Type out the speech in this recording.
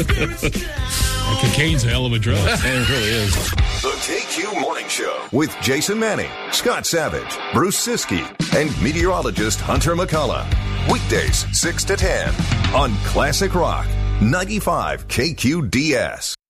Cocaine's a hell of a drug. It really is. The KQ Morning Show with Jason Manning, Scott Savage, Bruce Siskey, and meteorologist Hunter McCullough. Weekdays 6 to 10 on Classic Rock 95 KQDS.